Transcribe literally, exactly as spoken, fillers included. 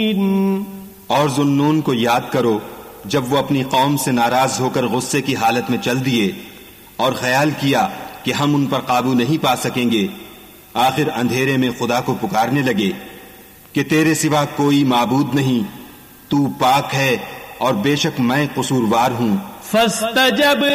और जुन्नून को याद करो जब वो अपनी कौम से नाराज होकर गुस्से की हालत में चल दिए और ख्याल किया कि हम उन पर काबू नहीं पा सकेंगे। आखिर अंधेरे में खुदा को पुकारने लगे कि तेरे सिवा कोई माबूद नहीं, तू पाक है और बेशक मैं कसूरवार हूं। फस्तजब